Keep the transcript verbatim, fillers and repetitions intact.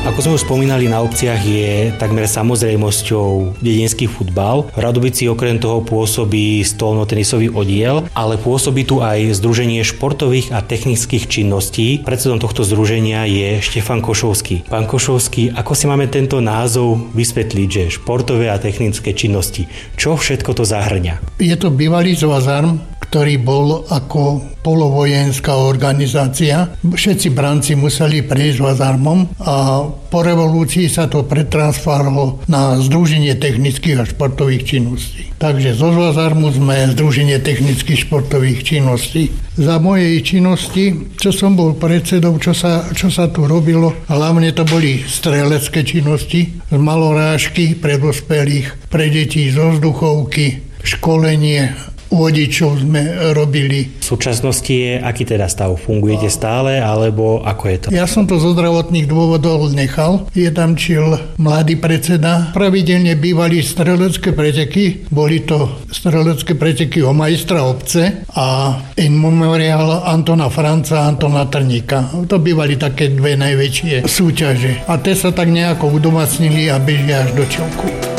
Ako sme už spomínali, na Obciach je takmer samozrejmosťou dedinský futbal. V Radovici okrem toho pôsobí stolnotenisový oddiel, ale pôsobí tu aj Združenie športových a technických činností. Predsedom tohto združenia je Štefan Košovský. Pán Košovský, ako si máme tento názov vysvetliť, že športové a technické činnosti? Čo všetko to zahŕňa? Je to bývalý Zvazarm, ktorý bol ako polovojenská organizácia. Všetci branci museli prejsť Zvazarmom a po revolúcii sa to pretransformovalo na Združenie technických a športových činností. Takže zo Zvazarmu sme Združenie technických športových činností. Za mojej činnosti, čo som bol predsedou, čo sa, čo sa tu robilo, hlavne to boli strelecké činnosti, z malorážky pre dospelých, pre detí zo vzduchovky, školenie vodičov sme robili. V súčasnosti je aký teda stav? Fungujete stále, alebo ako je to? Ja som to zo zdravotných dôvodov nechal. Je tam čil mladý predseda. Pravidelne bývali strelecké preteky. Boli to strelecké preteky o majstra obce a in memoriál Antona Franca a Antona Trníka. To bývali také dve najväčšie súťaže. A tie sa tak nejako udomacnili a bežia až do čelku.